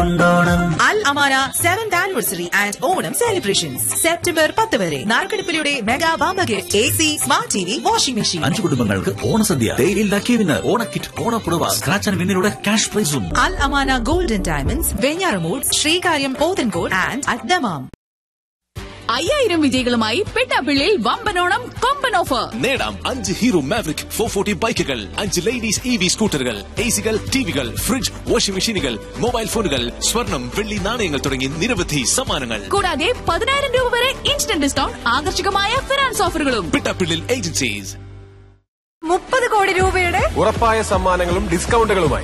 Al Amana 7th anniversary and Onam celebrations September 10 വരെ നാർക്കടിപ്പിലൂടെ mega വാമ്പ gift AC, smart TV, washing machine. 5 കുടുംബങ്ങൾക്ക് ഓണസദ്യ, lucky winner, ഓണക്കിറ്റ്, ഓണപ്പുടവ, scratch and വിന്നിലൂടെ cash പ്രൈസും. അൽ Amana golden diamonds, Venjaramoodu, Sreekaryam, Pothencode and അദ്ദമാം. 5000 വിജയികളുമായി പെട്ടാപ്പിള്ളിയിൽ വമ്പനോണം കൊമ്പൻ offer. നേടാം 5 hero maverick 440 ബൈക്കുകൾ, 5 ladies EV സ്കൂട്ടറുകൾ, ACകൾ, TVകൾ, fridge, washing മെഷീനുകൾ, mobile ഫോണുകൾ, സ്വർണം, വെള്ളി നാണയങ്ങൾ തുടങ്ങി നിരവധി സമ്മാനങ്ങൾ. കൂടാതെ 10000 രൂപ വരെ ഇൻസ്റ്റന്റ് ഡിസ്കൗണ്ട്, ആകർഷകമായ ഫിനാൻസ് ഓഫറുകളും. പെട്ടാപ്പിള്ളിൽ ഏജൻസീസ്. 30 കോടി രൂപയുടെ ഉറപ്പായ സമ്മാനങ്ങളും ഡിസ്കൗണ്ടുകളുമായി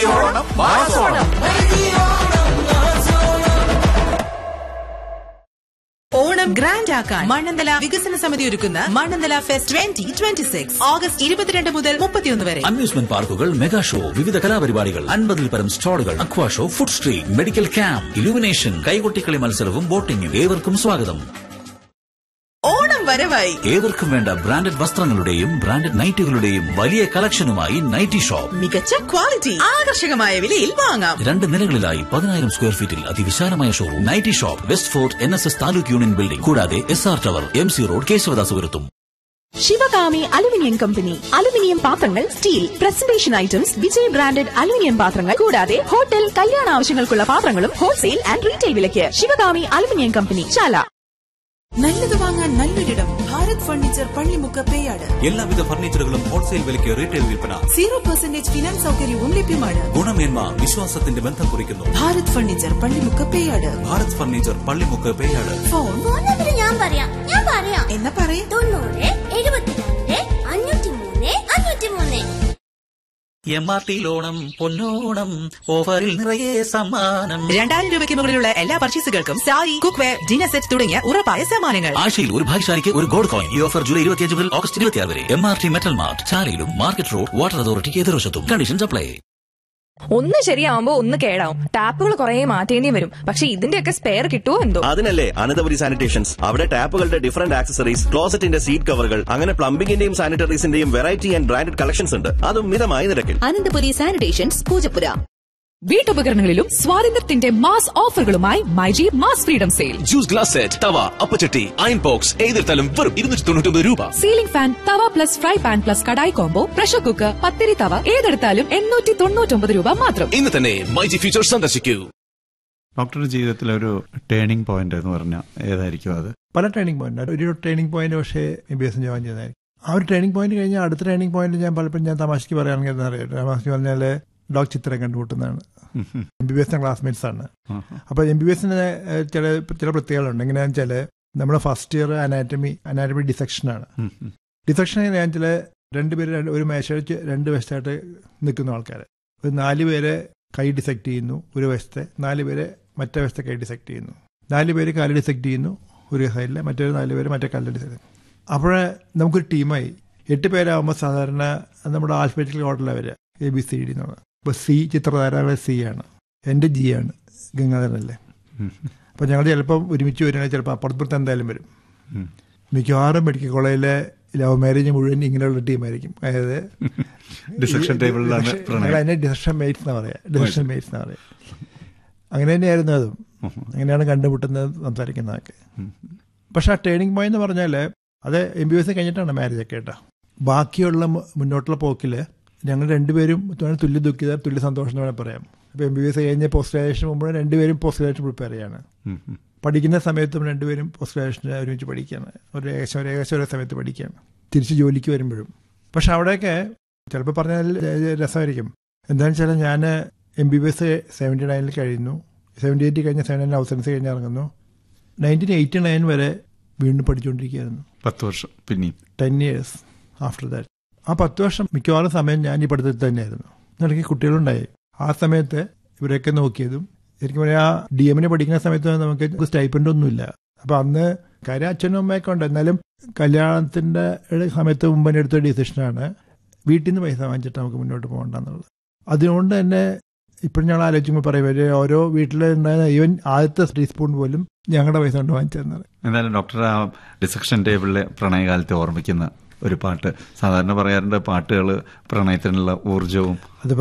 ഓണം ഗ്രാൻഡ് ആക്കാൻ മണ്ണന്തല വികസന സമിതി ഒരുക്കുന്ന മണ്ണന്തല ഫെസ്റ്റ് 2026 ഓഗസ്റ്റ് 22 മുതൽ 31 വരെ. അമ്യൂസ്മെന്റ് പാർക്കുകൾ, മെഗാ ഷോ, വിവിധ കലാപരിപാടികൾ, 50-ൽ പരം സ്റ്റാളുകൾ, അക്വാ show, food street, medical camp, illumination, കൈകൊട്ടിക്കളി മത്സരവും ബോട്ടിംഗും. ഏവർക്കും സ്വാഗതം. ഓണം വരവായി. ഏവർക്കും വേണ്ട ബ്രാൻഡഡ് വസ്ത്രങ്ങളുടെയും ബ്രാൻഡഡ് നൈറ്റുകളുടെയും വലിയ കളക്ഷനുമായി നൈറ്റി ഷോപ്പ്. മികച്ച ക്വാളിറ്റി, ആകർഷകമായ വിലയിൽ വാങ്ങാം. 2 നിലകളിലായി 10000 സ്ക്വയർ ഫീറ്റിൽ അതിവിശാലമായ showroom. Nightie shop, west fort NSS taluk union building, കൂടാതെ SR tower, MC road, കേശവദാസപുരത്തും. Sivakami aluminium company aluminium പാത്രങ്ങൾ, steel presentation items, Vijay branded aluminium പാത്രങ്ങൾ, കൂടാതെ ഹോട്ടൽ, കല്യാണ ആവശ്യങ്ങൾക്കുള്ള പാത്രങ്ങളും ഹോൾസെയിൽ ആൻഡ് റീറ്റെയിൽ വിലയ്ക്ക്. ശിവകാമി അലുമിനിയം കമ്പനി, ചാല. നല്ലത് വാങ്ങാൻ നല്ലൊരിടം ഭാരത് ഫർണിച്ചർ, പള്ളിമുക്ക്, പേയാട്. എല്ലാവിധ ഫർണിച്ചറുകളും ഹോൾസെയിൽ വിലയ്ക്ക് റീറ്റെയിൽ വിൽപ്പന. 0% ഫിനാൻസ് സൗകര്യവും ലഭ്യമാണ്. ഗുണമേന്മ വിശ്വാസത്തിന്റെ ബന്ധം കുറിക്കുന്നു. Bharat furniture, Pallimukku, Peyad. Bharat furniture, Pallimukku, Peyad. Phone ഞാൻ പറയാം എന്നാ പറയേ. 90 72 503 503. MRT ഓണം പൊന്നോണം ഓഫറിൽ നിറയെ സമ്മാനം. 2000 രൂപയ്ക്ക് മുകളിലുള്ള എല്ലാ പർച്ചേസുകൾക്കും സാരി, കുക്ക്വെയർ, ഡിന്നർ സെറ്റ് തുടങ്ങിയ ഉറപ്പായ സമ്മാനങ്ങൾ. ആഴ്ചയിൽ ഒരു ഭാഗ്യശാലിക്ക് ഒരു ഗോൾഡ് കോയിൻ. ഈ ഓഫർ ജൂലൈ 25 മുതൽ ഓഗസ്റ്റ് 26 വരെ. MRT metal mart, ചാലയിലും market road, water അതോറിറ്റിക്ക് എതിർവശത്തും. Conditions apply. ഒന്ന് ശരിയാവുമ്പോ ഒന്ന് കേടാവും. ടാപ്പുകൾ കുറെ മാറ്റേണ്ടി വരും. പക്ഷെ ഇതിന്റെയൊക്കെ സ്പെയർ കിട്ടുമോ എന്തോ. അതിനല്ലേ അനന്തപുരി സാനിറ്റേഷൻസ്. അവിടെ ടാപ്പുകളുടെ ഡിഫറന്റ് ആക്സസറീസ്, ക്ലോസറ്റിന്റെ സീറ്റ് കവറുകൾ, അങ്ങനെ പ്ലംബിംഗിന്റെയും സാനിറ്ററീസിന്റെയും വെറൈറ്റി ആൻഡ് ബ്രാൻഡഡ് കളക്ഷൻസ് ഉണ്ട്. അതും മിതമായ നിരക്കിൽ. അനന്തപുരി സാനിറ്റേഷൻസ്, പൂജപ്പുര. വീട്ടുപകരണങ്ങളിലും സ്വാതന്ത്ര്യത്തിന്റെ mass ഓഫറുകളുമായി myG mass freedom sale. Juice glass set, തവ, അപ്പച്ചട്ടി, അയൺ ബോക്സ് ഏതിർത്തലും വെറും 299 രൂപ. സീലിംഗ് ഫാൻ, തവ plus fry pan plus kadai combo, pressure cooker, പത്തിരി തവ ഏതെടുത്താലും 899 രൂപ മാത്രം. ഇന്ന് തന്നെ മൈജി ഫ്യൂച്ചർ സന്ദർശിക്കൂ. ഡോക്ടറുടെ ജീവിതത്തിൽ ഒരു ടേണിംഗ് പോയിന്റ് എന്ന് പറഞ്ഞാൽ ഏതായിരിക്കും അത്? പല ടേണിംഗ് പോയിന്റ്. ഒരു ടേണിംഗ് പോയിന്റ് പക്ഷേ MBBS ജോയിൻ ചെയ്തായിരിക്കും. ആ ഒരു ടേണിംഗ് പോയിന്റ് കഴിഞ്ഞാൽ അടുത്ത ടേണിംഗ് പോയിന്റ് ഞാൻ പലപ്പോഴും ഞാൻ തമാശക്ക് പറയുകയാണെങ്കിൽ എന്താ പറയുക, തമാശക്ക് പറഞ്ഞാൽ ഡോക്ടർ ചിത്രം കണ്ടുമുട്ടുന്നതാണ്. MBBS ക്ലാസ്മേറ്റ്സ് ആണ്. അപ്പോൾ MBBSന് ചില പ്രത്യേകതകളുണ്ട്. എങ്ങനെയാണെന്ന് വെച്ചാൽ നമ്മുടെ ഫസ്റ്റ് ഇയർ അനാറ്റമി ഡിസെക്ഷനാണ്. ഡിസെക്ഷൻ എങ്ങനെയാണെന്ന് വെച്ചാൽ 2 പേര് ഒരു മേശയ്ക്ക് 2 വശത്തായിട്ട് നിൽക്കുന്ന ആൾക്കാർ. ഒരു 4 പേരെ കൈ ഡിസെക്ട് ചെയ്യുന്നു ഒരു വശത്തെ, 4 പേരെ മറ്റേ വശത്തെ കൈ ഡിസെക്ട് ചെയ്യുന്നു, 4 പേര് കാല് ഡിസെക്ട് ചെയ്യുന്നു ഒരു സൈഡിൽ, മറ്റൊരു 4 പേര് മറ്റേ കാലിൽ ഡിസെക്ട് ചെയ്യുന്നു. അപ്പോൾ നമുക്കൊരു ടീമായി 8 പേരാകുമ്പോൾ സാധാരണ നമ്മുടെ ആൽഫബറ്റിക്കൽ ഓർഡറിലാണ് വരിക, ABCD എന്നുള്ളത്. ഇപ്പോൾ C ചിത്രധാരകളെ C ആണ്, എൻ്റെ G ആണ്, ഗംഗാധരനല്ലേ. അപ്പോൾ ഞങ്ങൾ ചിലപ്പം ഒരുമിച്ച് വരികയാണെങ്കിൽ ചിലപ്പോൾ അപ്പുറത്ത് എന്തായാലും വരും. മിക്കവാറും മെഡിക്കൽ കോളേജിലെ ലവ് മാരേജ് മുഴുവൻ ഇങ്ങനെയുള്ള ടീമായിരിക്കും. അതായത് ഡിസെക്ഷൻ ടേബിളിലാണ് അതിനെ ഡിസെക്ഷൻ മേറ്റ്സ് എന്നാണ് പറയുക. അങ്ങനെ തന്നെയായിരുന്നു അതും. അങ്ങനെയാണ് കണ്ടുമുട്ടുന്നത്, സംസാരിക്കുന്നതൊക്കെ. പക്ഷെ ആ ടേണിംഗ് പോയിന്റ് എന്ന് പറഞ്ഞാൽ അത് MBBS കഴിഞ്ഞിട്ടാണ് മാരേജൊക്കെ കേട്ടോ. ബാക്കിയുള്ള മുന്നോട്ടുള്ള പോക്കിൽ ഞങ്ങൾ 2 പേരും തുല്യ ദുഃഖിതർ, തുല്യ സന്തോഷം എന്ന് വേണമെങ്കിൽ പറയാം. അപ്പോൾ MBBS കഴിഞ്ഞ് പോസ്റ്റ് ഗ്രാജുവേഷൻ മുമ്പ് 2 പേരും പോസ്റ്റ് ഗ്രാജുവേഷൻ പ്രിപ്പയർ ചെയ്യാണ്. പഠിക്കുന്ന സമയത്തും 2 പേരും പോസ്റ്റ് ഗ്രാജുവേഷന് ഒരുമിച്ച് പഠിക്കുകയാണ്. ഏകദേശം ഒരേ സമയത്ത് പഠിക്കുകയാണ്, തിരിച്ച് ജോലിക്ക് വരുമ്പോഴും. പക്ഷെ അവിടെയൊക്കെ ചിലപ്പോൾ പറഞ്ഞാൽ രസമായിരിക്കും. എന്താണെന്ന് വെച്ചാൽ ഞാൻ MBBS 79 കഴിയുന്നു, 78 കഴിഞ്ഞ് 79 അവസരൻസ് കഴിഞ്ഞ് ഇറങ്ങുന്നു. 1989 വരെ വീണ്ടും പഠിച്ചുകൊണ്ടിരിക്കുകയായിരുന്നു. 10 വർഷം പിന്നെയും 10 years ആഫ്റ്റർ ദാറ്റ്. ആ 10 വർഷം മിക്കവാറും സമയം ഞാൻ ഈ പഠിത്തത്തിൽ തന്നെയായിരുന്നു. ഇടയ്ക്ക് കുട്ടികളുണ്ടായി. ആ സമയത്ത് ഇവരൊക്കെ നോക്കിയതും ശരിക്കും പറയാം, DMന് പഠിക്കുന്ന സമയത്ത് നമുക്ക് സ്റ്റൈപ്പൻഡ് ഒന്നുമില്ല. അപ്പം അന്ന് കാര്യം അച്ഛനും അമ്മയൊക്കെ ഉണ്ട്. എന്നാലും കല്യാണത്തിൻ്റെ സമയത്ത് മുമ്പ് തന്നെ എടുത്ത ഡിസിഷനാണ് വീട്ടിൽ നിന്ന് പൈസ വാങ്ങിച്ചിട്ട് നമുക്ക് മുന്നോട്ട് പോകണ്ടെന്നുള്ളത്. അതുകൊണ്ട് തന്നെ ഇപ്പോഴും ഞങ്ങൾ ആലോചിക്കുമ്പോൾ പറയും, ഓരോ വീട്ടിലുണ്ടായിരുന്ന ഈവൻ ആദ്യത്തെ ടീസ്പൂൺ പോലും ഞങ്ങളുടെ പൈസ കൊണ്ട് വാങ്ങിച്ചിരുന്നത്. എന്തായാലും ഡോക്ടർ ആ ഡിസെക്ഷൻ ടേബിളിലെ പ്രണയകാലത്തെ ഓർമ്മിക്കുന്ന ഒരു പാട്ട് സാധാരണ പറയാറുണ്ട്, പാട്ടുകൾ പ്രണയത്തിനുള്ള ഊർജവും